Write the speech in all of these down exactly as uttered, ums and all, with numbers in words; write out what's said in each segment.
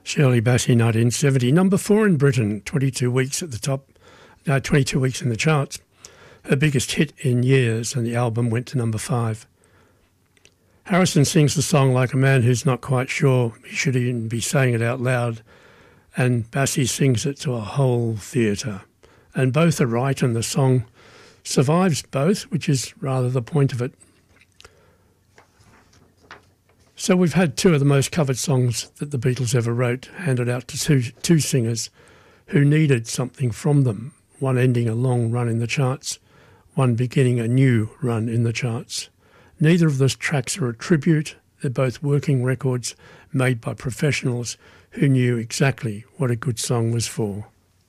Shirley Bassey, nineteen seventy, number four in Britain, twenty-two weeks at the top, no, twenty-two weeks in the charts. Her biggest hit in years, and the album went to number five. Harrison sings the song like a man who's not quite sure he should even be saying it out loud, and Bassey sings it to a whole theatre. And both are right, and the song survives both, which is rather the point of it. So we've had two of the most covered songs that the Beatles ever wrote handed out to two, two singers who needed something from them, one ending a long run in the charts, one beginning a new run in the charts. Neither of those tracks are a tribute. They're both working records made by professionals who knew exactly what a good song was for.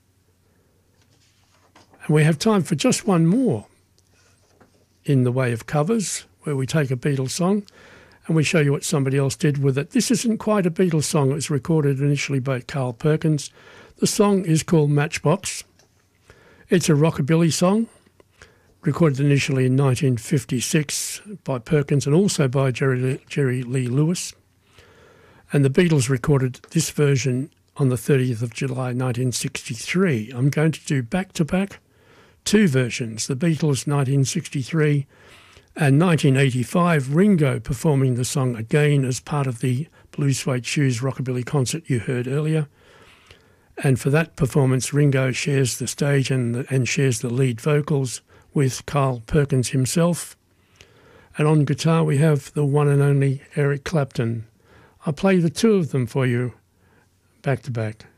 And we have time for just one more in the way of covers, where we take a Beatles song and we show you what somebody else did with it. This isn't quite a Beatles song. It was recorded initially by Carl Perkins. The song is called Matchbox. It's a rockabilly song, recorded initially in nineteen fifty-six by Perkins and also by Jerry, Jerry Lee Lewis. And the Beatles recorded this version on the thirtieth of July nineteen sixty-three. I'm going to do back-to-back two versions, the Beatles nineteen sixty-three and nineteen eighty-five, Ringo performing the song again as part of the Blue Suede Shoes rockabilly concert you heard earlier. And for that performance, Ringo shares the stage and, and shares the lead vocals with Carl Perkins himself. And on guitar we have the one and only Eric Clapton. I'll play the two of them for you back to back.